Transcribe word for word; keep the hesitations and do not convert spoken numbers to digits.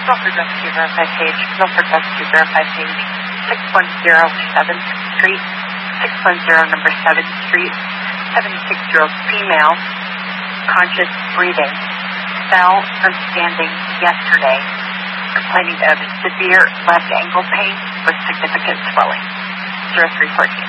Milford Rescue Verify page, Milford Rescue Verify page, six one zero seventh Street, six one zero number seventh Street, seventy-six-year-old female, conscious breathing, fell from standing yesterday, complaining of severe left ankle pain with significant swelling. Zero three fourteen.